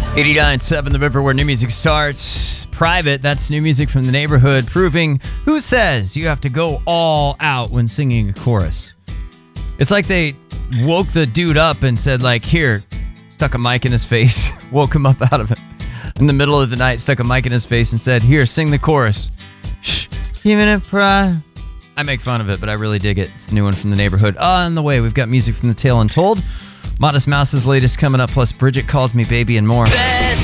89.7 The River, where new music starts. Private, that's new music from the neighborhood, proving who says you have to go all out when singing a chorus. It's like they woke the dude up and said, like, here, stuck a mic in his face, woke him up out of it. In the middle of the night, stuck a mic in his face and said, here, sing the chorus. Shh, even a pride. I make fun of it, but I really dig it. It's a new one from the neighborhood. On the way, we've got music from The Tale Untold. Modest Mouse's latest coming up, plus Bridget Calls Me Baby and more.